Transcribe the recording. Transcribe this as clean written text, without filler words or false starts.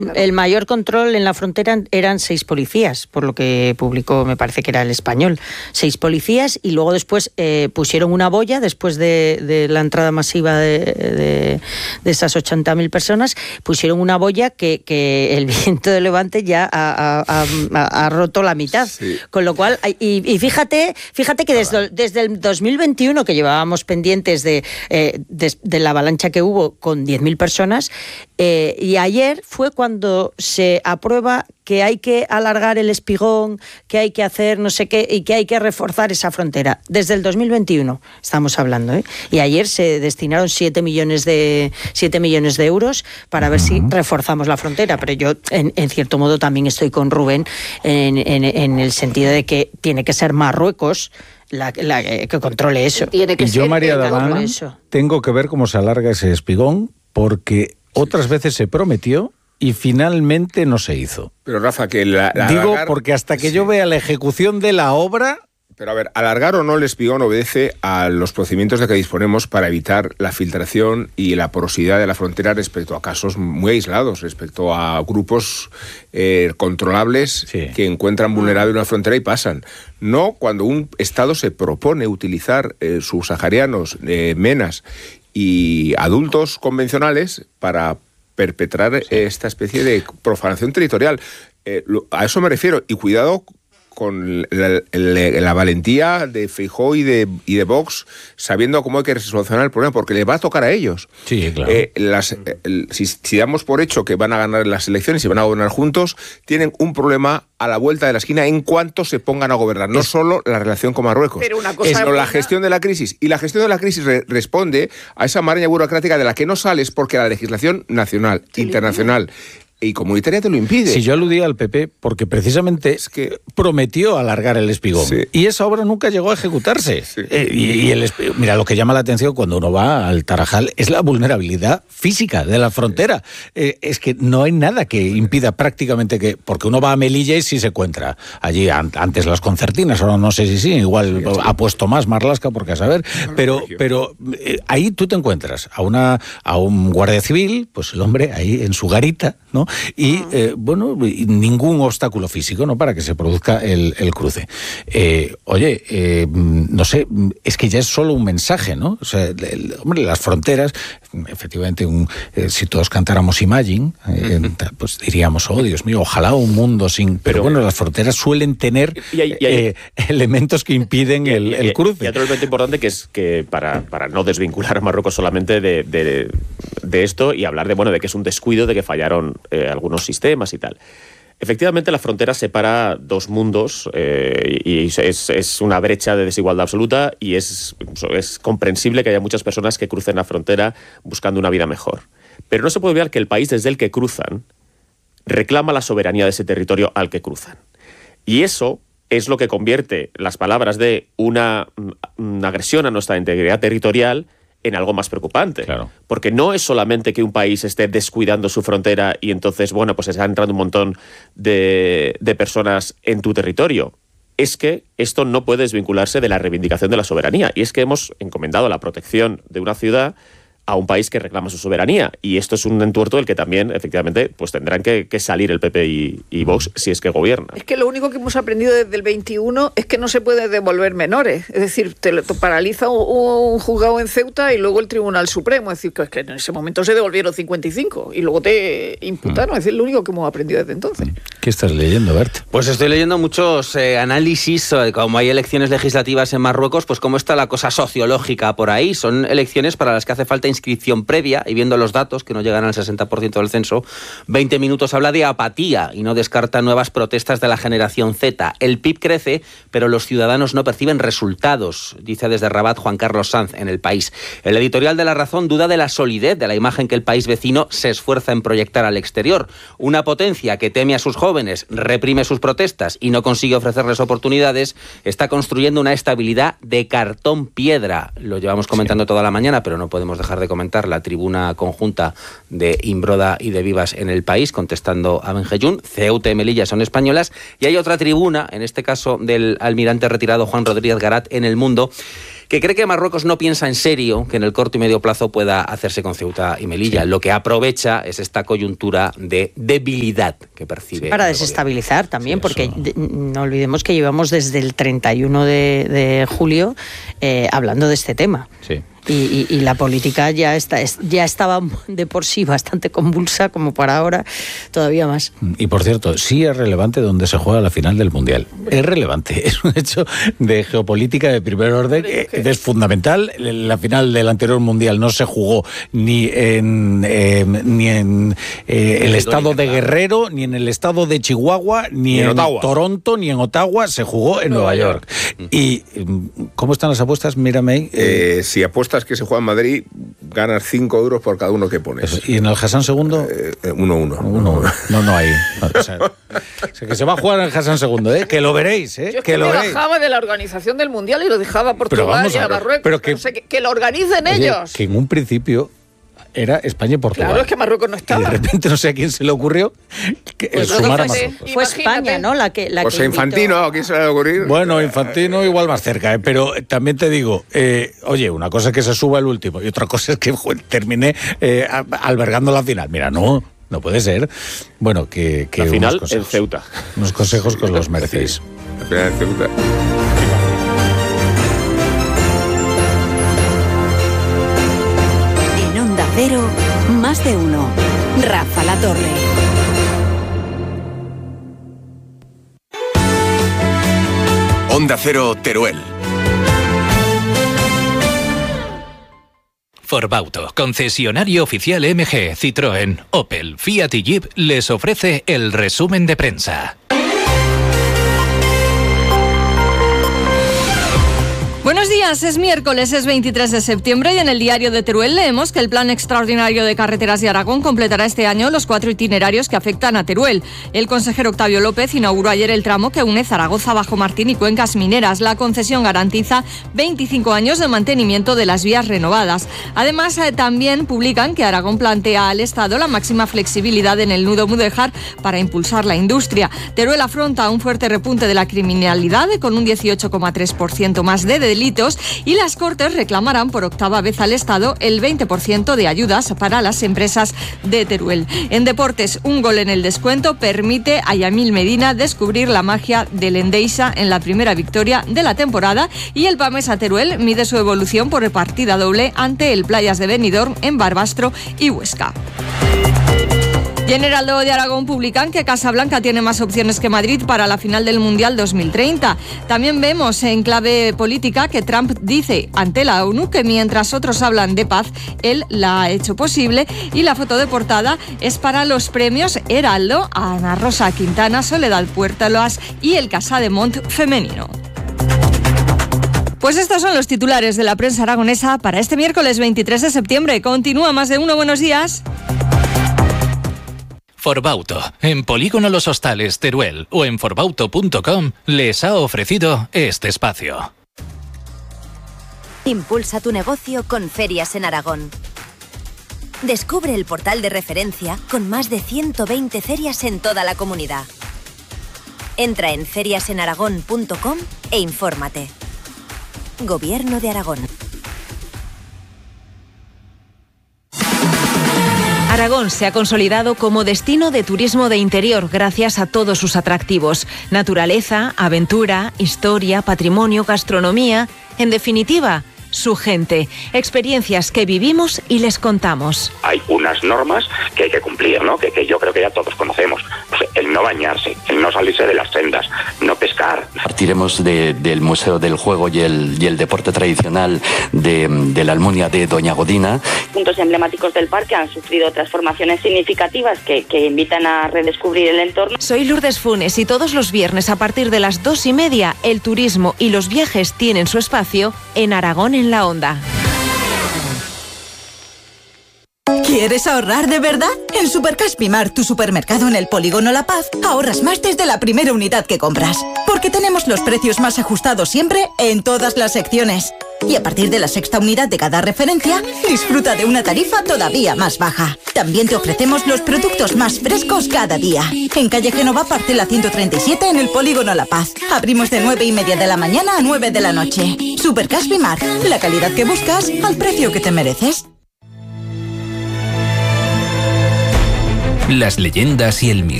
El mayor control en la frontera eran 6 policías, por lo que publicó, me parece que era El Español. 6 policías y luego después pusieron una boya, después de la entrada masiva de esas 80.000 personas, pusieron una boya que el viento de levante ya ha roto la mitad. Sí. Con lo cual, y fíjate que desde el 2021, que llevábamos pendientes de la avalancha que hubo con 10.000 personas, y ayer fue cuando se aprueba que hay que alargar el espigón, que hay que hacer no sé qué y que hay que reforzar esa frontera. Desde el 2021 estamos hablando, ¿eh? Y ayer se destinaron 7 millones de euros para ver si reforzamos la frontera. Pero yo, en cierto modo, también estoy con Rubén en el sentido de que tiene que ser Marruecos la que controle eso. Y yo, María Daván, tengo que ver cómo se alarga ese espigón, porque otras veces se prometió y finalmente no se hizo. Pero Rafa, que digo, porque hasta que yo vea la ejecución de la obra... Pero a ver, alargar o no el espigón obedece a los procedimientos de que disponemos para evitar la filtración y la porosidad de la frontera respecto a casos muy aislados, respecto a grupos controlables que encuentran vulnerable una frontera y pasan. No cuando un Estado se propone utilizar subsaharianos, menas y adultos convencionales para perpetrar esta especie de profanación territorial. A eso me refiero. Y cuidado con la valentía de Feijóo y de Vox, sabiendo cómo hay que solucionar el problema, porque les va a tocar a ellos. Sí, claro. Si damos por hecho que van a ganar las elecciones y van a gobernar juntos, tienen un problema a la vuelta de la esquina en cuanto se pongan a gobernar. No solo la relación con Marruecos, sino la gestión de la crisis. Y la gestión de la crisis responde a esa maraña burocrática de la que no sales porque la legislación nacional, internacional y comunitaria te lo impide. Si yo aludía al PP porque precisamente es que prometió alargar el espigón y esa obra nunca llegó a ejecutarse. Sí. Mira, lo que llama la atención cuando uno va al Tarajal es la vulnerabilidad física de la frontera. Es que no hay nada que impida prácticamente que... Porque uno va a Melilla y sí se encuentra allí antes las concertinas, ahora no sé si igual ha puesto más Marlaska porque a saber, pero ahí tú te encuentras a un guardia civil, pues el hombre ahí en su garita, ¿no? Y, ningún obstáculo físico, ¿no?, para que se produzca el cruce. No sé, es que ya es solo un mensaje, ¿no? O sea, las fronteras, efectivamente, si todos cantáramos Imagine, pues diríamos, oh, Dios mío, ojalá un mundo sin... Pero bueno, las fronteras suelen tener elementos que impiden el cruce. Y otro elemento importante que es que, para no desvincular a Marruecos solamente de esto y hablar de que es un descuido, de que fallaron algunos sistemas y tal. Efectivamente, la frontera separa dos mundos y es una brecha de desigualdad absoluta y es comprensible que haya muchas personas que crucen la frontera buscando una vida mejor. Pero no se puede olvidar que el país desde el que cruzan reclama la soberanía de ese territorio al que cruzan. Y eso es lo que convierte las palabras de una agresión a nuestra integridad territorial en algo más preocupante. Claro. Porque no es solamente que un país esté descuidando su frontera y entonces, pues está entrando un montón de personas en tu territorio. Es que esto no puede desvincularse de la reivindicación de la soberanía. Y es que hemos encomendado la protección de una ciudad a un país que reclama su soberanía. Y esto es un entuerto del que también, efectivamente, pues tendrán que salir el PP y Vox si es que gobiernan. Es que lo único que hemos aprendido desde el 21 es que no se puede devolver menores. Es decir, te paraliza un juzgado en Ceuta y luego el Tribunal Supremo. Es decir, que en ese momento se devolvieron 55 y luego te imputaron. Es decir, lo único que hemos aprendido desde entonces. ¿Qué estás leyendo, Bert? Pues estoy leyendo muchos análisis, como hay elecciones legislativas en Marruecos, pues cómo está la cosa sociológica por ahí. Son elecciones para las que hace falta inscripción previa, y viendo los datos, que no llegan al 60% del censo, 20 minutos habla de apatía y no descarta nuevas protestas de la generación Z. El PIB crece, pero los ciudadanos no perciben resultados, dice desde Rabat Juan Carlos Sanz en El País. El editorial de La Razón duda de la solidez de la imagen que el país vecino se esfuerza en proyectar al exterior. Una potencia que teme a sus jóvenes, reprime sus protestas y no consigue ofrecerles oportunidades, está construyendo una estabilidad de cartón piedra. Lo llevamos comentando toda la mañana, pero no podemos dejar de comentar la tribuna conjunta de Imbroda y de Vivas en El País, contestando a Benjeyún. Ceuta y Melilla son españolas, y hay otra tribuna, en este caso del almirante retirado Juan Rodríguez Garat, en El Mundo, que cree que Marruecos no piensa en serio que en el corto y medio plazo pueda hacerse con Ceuta y Melilla. Sí. Lo que aprovecha es esta coyuntura de debilidad que percibe. Para desestabilizar también, sí, porque no olvidemos que llevamos desde el 31 de julio hablando de este tema. Sí. Y la política ya estaba de por sí bastante convulsa, como para ahora todavía más. Y por cierto, sí es relevante donde se juega la final del Mundial. Es relevante, es un hecho de geopolítica de primer orden, es fundamental. La final del anterior Mundial no se jugó ni en el estado de Guerrero, ni en el estado de Chihuahua, ni en Toronto, ni en Ottawa, se jugó en Nueva York. ¿Y cómo están las apuestas? Mírame. Si apuestas que se juega en Madrid, ganas 5 euros por cada uno que pones. ¿Y en el Hassan II? 1-1. No hay. O sea, que se va a jugar en el Hassan II, que lo veréis. Yo que lo bajaba de la organización del Mundial y lo dejaba a Portugal y a Marruecos. Pero que lo organicen ellos. Que en un principio era España y Portugal. Claro, es que Marruecos no estaba. Y de repente no sé a quién se le ocurrió sumar a Marruecos. Fue España, ¿no? La que Infantino, ¿a quién se le va a ocurrir? Bueno, Infantino igual más cerca, pero también te digo, oye, una cosa es que se suba el último y otra cosa es que termine albergando la final. Mira, no puede ser. Bueno, que la final en Ceuta. Unos consejos que los merecéis. Sí, la final en Ceuta. Cero, más de uno. Rafa La Torre. Onda Cero, Teruel. Forbauto, concesionario oficial MG, Citroën, Opel, Fiat y Jeep, les ofrece el resumen de prensa. Buenos días, es miércoles, es 23 de septiembre y en el diario de Teruel leemos que el Plan Extraordinario de Carreteras de Aragón completará este año los 4 itinerarios que afectan a Teruel. El consejero Octavio López inauguró ayer el tramo que une Zaragoza, Bajo Martín y Cuencas Mineras. La concesión garantiza 25 años de mantenimiento de las vías renovadas. Además, también publican que Aragón plantea al Estado la máxima flexibilidad en el nudo Mudéjar para impulsar la industria. Teruel afronta un fuerte repunte de la criminalidad con un 18,3% más de delitos y las Cortes reclamarán por octava vez al Estado el 20% de ayudas para las empresas de Teruel. En deportes, un gol en el descuento permite a Yamil Medina descubrir la magia del Endesa en la primera victoria de la temporada y el Pamesa Teruel mide su evolución por partida doble ante el Playas de Benidorm en Barbastro y Huesca. Y en Heraldo de Aragón publican que Casablanca tiene más opciones que Madrid para la final del Mundial 2030. También vemos en clave política que Trump dice ante la ONU que mientras otros hablan de paz, él la ha hecho posible. Y la foto de portada es para los premios Heraldo a Ana Rosa Quintana, Soledad Puertolas y el Casademont femenino. Pues estos son los titulares de la prensa aragonesa para este miércoles 23 de septiembre. Continúa Más de Uno, buenos días. Forbauto, en Polígono Los Hostales, Teruel o en forbauto.com les ha ofrecido este espacio. Impulsa tu negocio con Ferias en Aragón. Descubre el portal de referencia con más de 120 ferias en toda la comunidad. Entra en feriasenaragón.com e infórmate. Gobierno de Aragón. Aragón se ha consolidado como destino de turismo de interior gracias a todos sus atractivos: naturaleza, aventura, historia, patrimonio, gastronomía, en definitiva, su gente, experiencias que vivimos y les contamos. Hay unas normas que hay que cumplir, ¿no? Que yo creo que ya todos conocemos. Pues el no bañarse, el no salirse de las sendas, no pescar. Partiremos del Museo del Juego y el deporte tradicional de la Almunia de Doña Godina. Puntos emblemáticos del parque han sufrido transformaciones significativas que invitan a redescubrir el entorno. Soy Lourdes Funes y todos los viernes a partir de las 2:30 el turismo y los viajes tienen su espacio en Aragón en la Onda. ¿Quieres ahorrar de verdad? En Supercash Pimar, tu supermercado en el Polígono La Paz, ahorras más desde la primera unidad que compras. Porque tenemos los precios más ajustados siempre en todas las secciones. Y a partir de la sexta unidad de cada referencia, disfruta de una tarifa todavía más baja. También te ofrecemos los productos más frescos cada día. En calle Génova, parcela 137, en el Polígono La Paz. Abrimos de 9:30 de la mañana a 9 de la noche. Supercash Bimar, la calidad que buscas al precio que te mereces. Las leyendas y el misterio